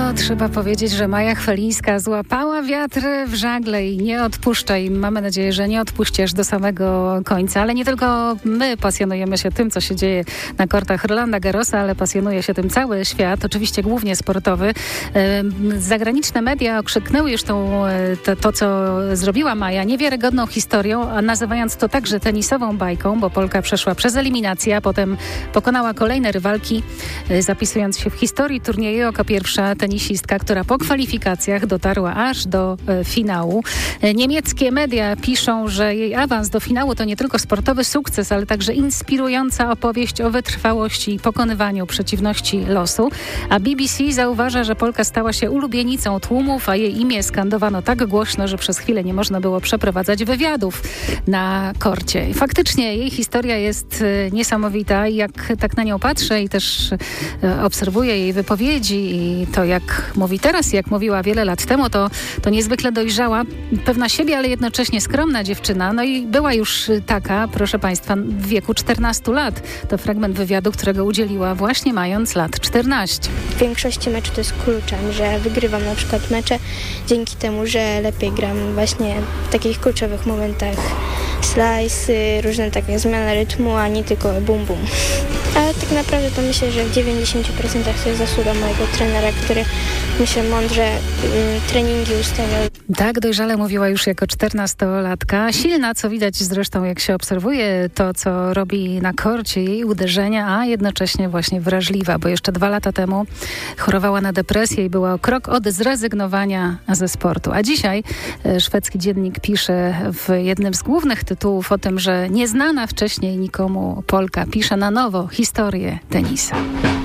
Trzeba powiedzieć, że Maja Chwalińska złapała wiatr w żagle i nie odpuszcza i mamy nadzieję, że nie odpuścisz do samego końca. Ale nie tylko my pasjonujemy się tym, co się dzieje na kortach Rolanda Garrosa, ale pasjonuje się tym cały świat, oczywiście głównie sportowy. Zagraniczne media okrzyknęły już to, co zrobiła Maja, niewiarygodną historią, a nazywając to także tenisową bajką, bo Polka przeszła przez eliminację, a potem pokonała kolejne rywalki, zapisując się w historii turnieju jako pierwsza tenisistka, która po kwalifikacjach dotarła aż do finału. Niemieckie media piszą, że jej awans do finału to nie tylko sportowy sukces, ale także inspirująca opowieść o wytrwałości i pokonywaniu przeciwności losu. A BBC zauważa, że Polka stała się ulubienicą tłumów, a jej imię skandowano tak głośno, że przez chwilę nie można było przeprowadzać wywiadów na korcie. I faktycznie jej historia jest niesamowita i jak tak na nią patrzę i też obserwuję jej wypowiedzi i to, jak mówi teraz, jak mówiła wiele lat temu, to niezwykle dojrzała, pewna siebie, ale jednocześnie skromna dziewczyna. No i była już taka, proszę Państwa, w wieku 14 lat. To fragment wywiadu, którego udzieliła właśnie mając lat 14. W większości meczu to jest kluczem, że wygrywam na przykład mecze dzięki temu, że lepiej gram właśnie w takich kluczowych momentach. Slice, różne takie zmiany rytmu, a nie tylko bum bum. Ale tak naprawdę to myślę, że w 90% to jest zasługa mojego trenera, który myślę mądrze treningi ustawiał. Tak dojrzale mówiła już jako 14-latka. Silna, co widać zresztą, jak się obserwuje to, co robi na korcie, jej uderzenia, a jednocześnie właśnie wrażliwa, bo jeszcze 2 lata temu chorowała na depresję i była o krok od zrezygnowania ze sportu. A dzisiaj szwedzki dziennik pisze w jednym z głównych tytułów o tym, że nieznana wcześniej nikomu Polka pisze na nowo historię tenisa.